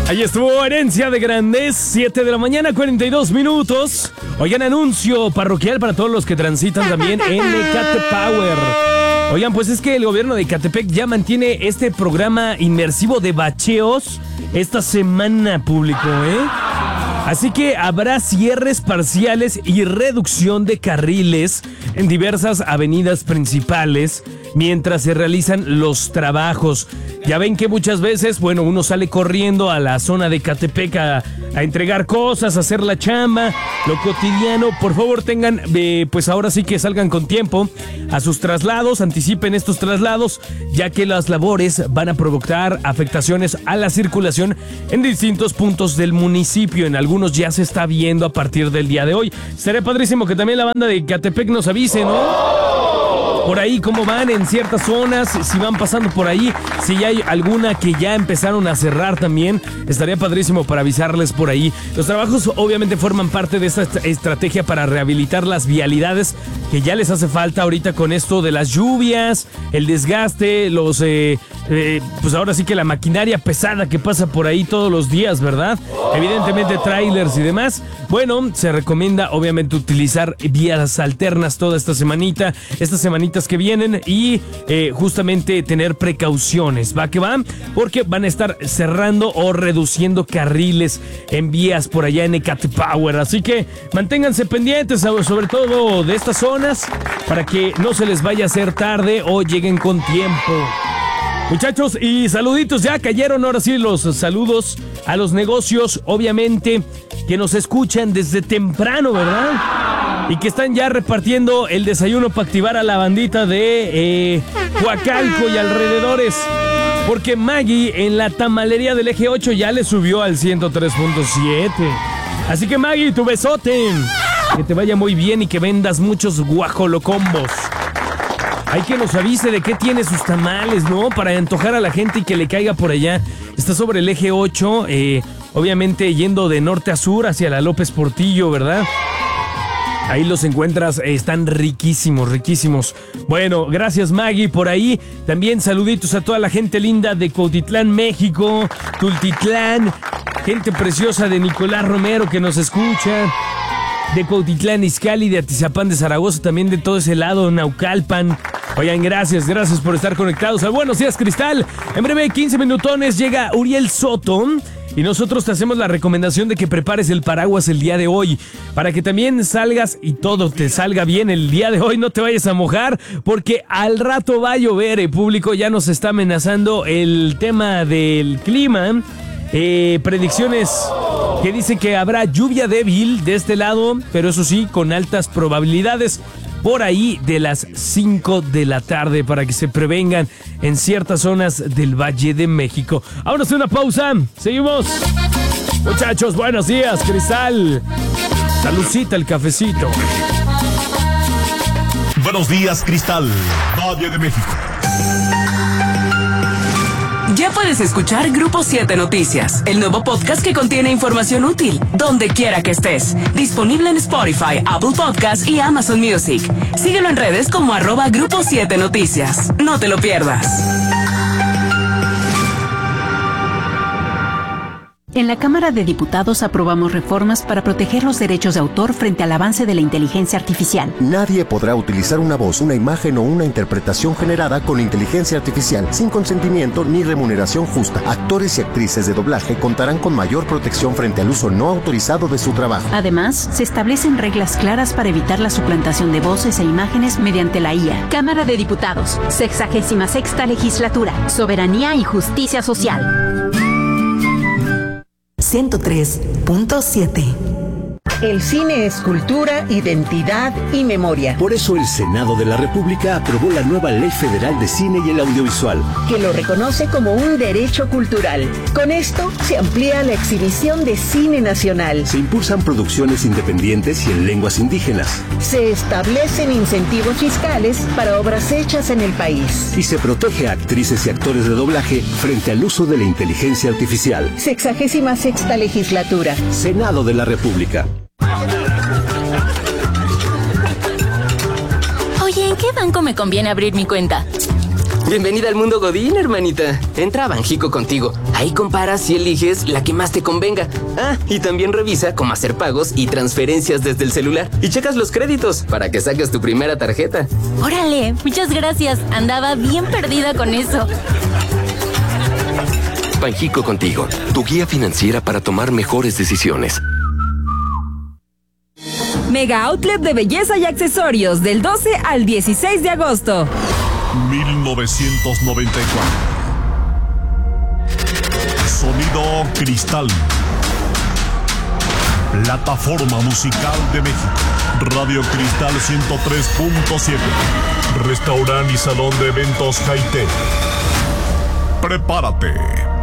Ahí estuvo Herencia de Grandes, 7 de la mañana, 42 minutos. Oigan, anuncio parroquial para todos los que transitan también en Ecate Power. Oigan, pues es que el gobierno de Ecatepec ya mantiene este programa inmersivo de bacheos esta semana, público, Así que habrá cierres parciales y reducción de carriles en diversas avenidas principales mientras se realizan los trabajos. Ya ven que muchas veces, bueno, uno sale corriendo a la zona de Ecatepec a entregar cosas, a hacer la chamba, lo cotidiano. Por favor, tengan, pues ahora sí que salgan con tiempo a sus traslados, anticipen estos traslados, ya que las labores van a provocar afectaciones a la circulación en distintos puntos del municipio. En algunos ya se está viendo a partir del día de hoy. Sería padrísimo que también la banda de Ecatepec nos avise, ¿no? Por ahí cómo van en ciertas zonas, si van pasando por ahí, si ya hay alguna que ya empezaron a cerrar también, estaría padrísimo para avisarles por ahí. Los trabajos obviamente forman parte de esta estrategia para rehabilitar las vialidades que ya les hace falta ahorita con esto de las lluvias, el desgaste, los pues ahora sí que la maquinaria pesada que pasa por ahí todos los días, ¿verdad? Evidentemente trailers y demás. Bueno, se recomienda obviamente utilizar vías alternas toda esta semanita, estas semanitas que vienen y justamente tener precauciones, va que va, porque van a estar cerrando o reduciendo carriles en vías por allá en Ecate Power, así que manténganse pendientes sobre todo de estas zonas para que no se les vaya a hacer tarde o lleguen con tiempo. Muchachos, y saluditos, ya cayeron ahora sí los saludos a los negocios, obviamente, que nos escuchan desde temprano, ¿verdad? Y que están ya repartiendo el desayuno para activar a la bandita de Coacalco y alrededores. Porque Maggie en la tamalería del Eje 8 ya le subió al 103.7. Así que Maggie, tu besote. Que te vaya muy bien y que vendas muchos guajolocombos. Hay que nos avise de qué tiene sus tamales, ¿no? Para antojar a la gente y que le caiga por allá. Está sobre el Eje 8, obviamente yendo de norte a sur hacia la López Portillo, ¿verdad? Ahí los encuentras, están riquísimos, riquísimos. Bueno, gracias Maggie por ahí. También saluditos a toda la gente linda de Cuautitlán, México, Tultitlán, gente preciosa de Nicolás Romero que nos escucha. De Cuautitlán, Izcalli, de Atizapán de Zaragoza, también de todo ese lado, Naucalpan. Oigan, gracias por estar conectados a Buenos Días Cristal. En breve, 15 minutones, llega Uriel Soto y nosotros te hacemos la recomendación de que prepares el paraguas el día de hoy, para que también salgas y todo te salga bien el día de hoy, no te vayas a mojar, porque al rato va a llover, el público ya nos está amenazando el tema del clima. Predicciones que dicen que habrá lluvia débil de este lado, pero eso sí, con altas probabilidades por ahí de las 5 de la tarde para que se prevengan en ciertas zonas del Valle de México. Vámonos a una pausa, seguimos. Muchachos, buenos días, Cristal. Saludcita, el cafecito. Buenos días, Cristal, Valle de México. Ya puedes escuchar Grupo 7 Noticias, el nuevo podcast que contiene información útil, donde quiera que estés. Disponible en Spotify, Apple Podcasts y Amazon Music. Síguelo en redes como @Grupo 7 Noticias. No te lo pierdas. En la Cámara de Diputados aprobamos reformas para proteger los derechos de autor frente al avance de la inteligencia artificial. Nadie podrá utilizar una voz, una imagen o una interpretación generada con inteligencia artificial sin consentimiento ni remuneración justa. Actores y actrices de doblaje contarán con mayor protección frente al uso no autorizado de su trabajo. Además, se establecen reglas claras para evitar la suplantación de voces e imágenes mediante la IA. Cámara de Diputados, 66ª Legislatura, Soberanía y Justicia Social. 103.7. El cine es cultura, identidad y memoria. Por eso el Senado de la República aprobó la nueva Ley Federal de Cine y el Audiovisual, que lo reconoce como un derecho cultural. Con esto se amplía la exhibición de cine nacional. Se impulsan producciones independientes y en lenguas indígenas. Se establecen incentivos fiscales para obras hechas en el país. Y se protege a actrices y actores de doblaje frente al uso de la inteligencia artificial. 66ª Legislatura. Senado de la República. Oye, ¿en qué banco me conviene abrir mi cuenta? Bienvenida al mundo Godín, hermanita. Entra a Banjico Contigo. Ahí comparas y eliges la que más te convenga. Y también revisa cómo hacer pagos y transferencias desde el celular. Y checas los créditos para que saques tu primera tarjeta. ¡Órale! Muchas gracias. Andaba bien perdida con eso. Banjico Contigo, tu guía financiera para tomar mejores decisiones. Mega Outlet de belleza y accesorios del 12 al 16 de agosto. 1994. Sonido Cristal. Plataforma musical de México. Radio Cristal 103.7. Restaurante y salón de eventos Jaité. Prepárate